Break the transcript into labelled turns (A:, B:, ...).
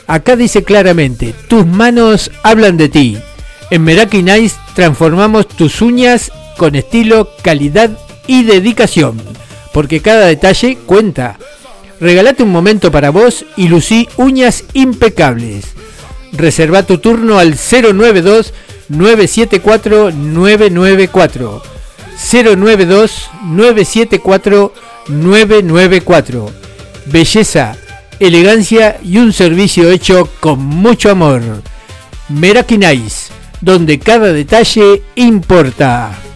A: Acá dice claramente, tus manos hablan de ti. En Meraki Nice transformamos tus uñas con estilo, calidad y dedicación, porque cada detalle cuenta. Regalate un momento para vos y lucí uñas impecables. Reserva tu turno al 092-974-994. 092-974-994. Belleza, elegancia y un servicio hecho con mucho amor. Meraki Nice, donde cada detalle importa.